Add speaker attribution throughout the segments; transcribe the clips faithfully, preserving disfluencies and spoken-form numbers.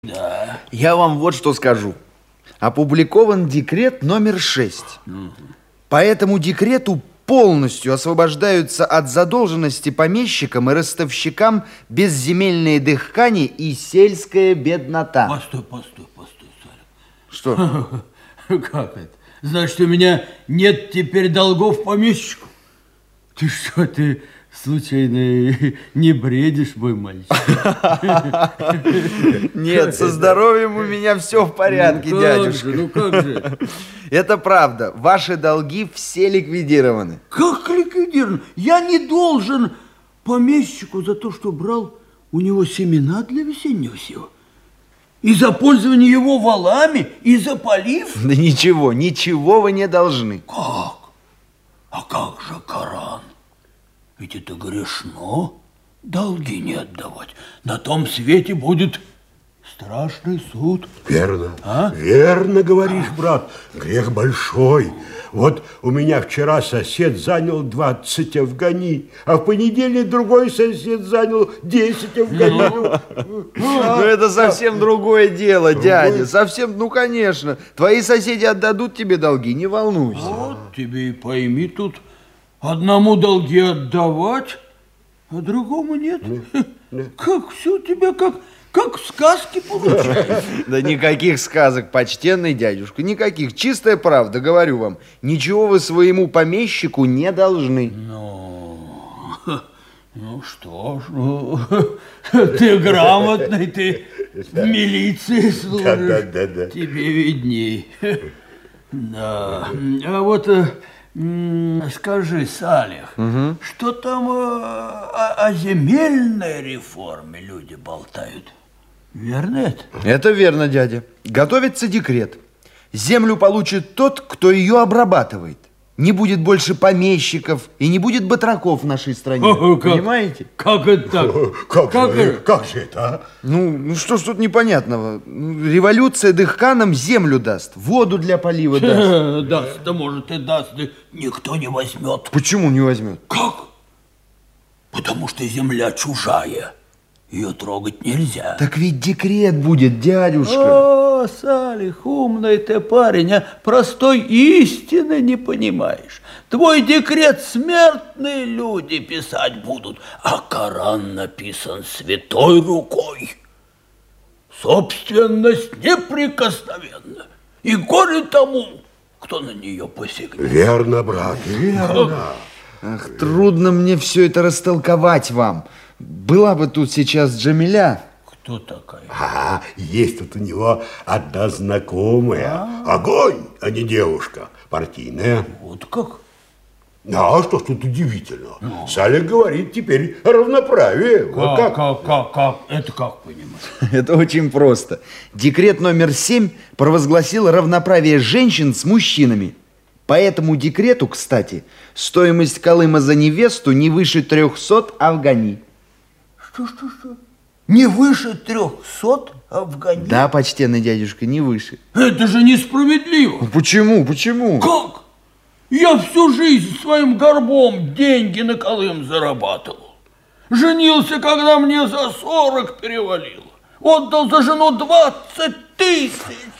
Speaker 1: Да.
Speaker 2: Я вам вот что скажу. Опубликован декрет номер шесть. Угу. По этому декрету полностью освобождаются от задолженности помещикам и ростовщикам безземельные дыхкани и сельская беднота.
Speaker 1: Постой, постой, постой, Салик.
Speaker 2: Что?
Speaker 1: Как это? Значит, у меня нет теперь долгов помещику? Ты что, ты случайно не бредишь, мой мальчик?
Speaker 2: Нет, со здоровьем у меня все в порядке,
Speaker 1: ну,
Speaker 2: дядюшка.
Speaker 1: Же, ну как же?
Speaker 2: Это правда. Ваши долги все ликвидированы.
Speaker 1: Как ликвидированы? Я не должен помещику за то, что брал у него семена для весеннего сева. И за пользование его валами, и за полив?
Speaker 2: Да ничего, ничего вы не должны.
Speaker 1: Как? А как же Коран? Ведь это грешно, долги не отдавать. На том свете будет страшный суд.
Speaker 3: Верно,
Speaker 1: а?
Speaker 3: верно говоришь, брат. Грех большой. Вот у меня вчера сосед занял двадцать афгани, а в понедельник другой сосед занял десять афгани.
Speaker 2: Ну, это совсем другое дело, дядя. Совсем, ну, конечно. Твои соседи отдадут тебе долги, не волнуйся.
Speaker 1: Вот тебе и пойми тут. Одному долги отдавать, а другому нет. Как все у тебя, как, как в сказке получается.
Speaker 2: Да никаких сказок, почтенный дядюшка, никаких. Чистая правда, говорю вам. Ничего вы своему помещику не должны.
Speaker 1: Ну, ну что ж, ну, ты грамотный, ты в милиции служишь.
Speaker 3: Да, да, да, да.
Speaker 1: Тебе видней. Да, а вот... Скажи, Салих, угу. что там о, о земельной реформе люди болтают? Верно это?
Speaker 2: Это верно, дядя. Готовится декрет. Землю получит тот, кто ее обрабатывает. Не будет больше помещиков и не будет батраков в нашей стране. О, как, понимаете?
Speaker 1: Как это так?
Speaker 3: Как, как, же, как же это, а?
Speaker 2: Ну, ну что ж тут непонятного? Революция дыхканам землю даст, воду для полива даст.
Speaker 1: Даст, да может и даст, да никто не возьмет.
Speaker 2: Почему не возьмет?
Speaker 1: Как? Потому что земля чужая. Ее трогать нельзя.
Speaker 2: Так ведь декрет будет, дядюшка.
Speaker 1: О, Салих, умный ты парень, а простой истины не понимаешь. Твой декрет смертные люди писать будут, а Коран написан святой рукой. Собственность неприкосновенна, и горе тому, кто на нее посягнет.
Speaker 3: Верно, брат, верно.
Speaker 2: Ах, трудно мне все это растолковать вам. Была бы тут сейчас Джамиля.
Speaker 1: Кто такая?
Speaker 3: А, есть тут у него одна знакомая. А? Огонь, а не девушка. Партийная.
Speaker 1: Вот как?
Speaker 3: А что ж тут удивительно? Ну. Салик говорит теперь о равноправии.
Speaker 1: Как,
Speaker 3: вот как?
Speaker 1: Как, как, как? Это как понимать?
Speaker 2: Это очень просто. Декрет номер семь провозгласил равноправие женщин с мужчинами. По этому декрету, кстати, стоимость колыма за невесту не выше трехсот афгани.
Speaker 1: Что, что, что? Не выше трехсот афгани?
Speaker 2: Да, почтенный дядюшка, не выше.
Speaker 1: Это же несправедливо.
Speaker 2: Почему? Почему?
Speaker 1: Как? Я всю жизнь своим горбом деньги на колым зарабатывал. Женился, когда мне за сорок перевалило. Отдал за жену двадцать тысяч.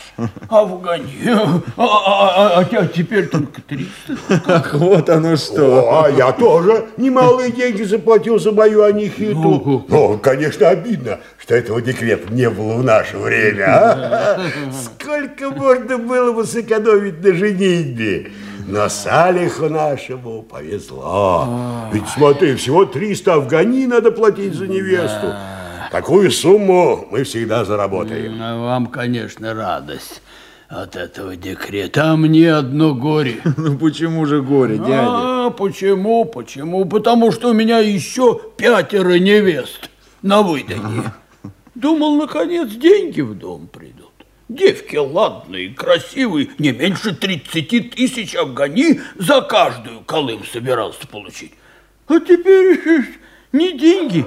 Speaker 1: Афгани. А, а, а, а теперь только триста.
Speaker 2: Ах, вот оно что.
Speaker 3: О, а я тоже немалые деньги заплатил за мою анихиту. Ну, конечно, обидно, что этого декрета не было в наше время. А? Сколько можно было бы сэкономить на женитьбе. Но Салиху нашему повезло. Ведь смотри, всего триста афгани надо платить за невесту. Такую сумму мы всегда заработаем.
Speaker 1: Вам, конечно, радость от этого декрета, а мне одно горе.
Speaker 2: Ну почему же горе, дядя?
Speaker 1: А, почему, почему? Потому что у меня еще пятеро невест на выданье. Думал, наконец, деньги в дом придут. Девки ладные, красивые, не меньше тридцати тысяч афгани за каждую колым собирался получить. А теперь не деньги,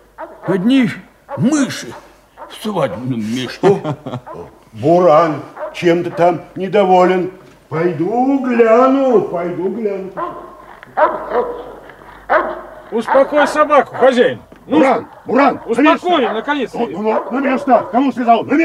Speaker 1: одни мыши в свадебном мешке.
Speaker 3: Буран чем-то там недоволен. Пойду гляну, пойду гляну.
Speaker 4: Успокой собаку, хозяин.
Speaker 3: Буран! Буран!
Speaker 4: Успокоен, наконец-то.
Speaker 3: На место! Кому сказал? На место!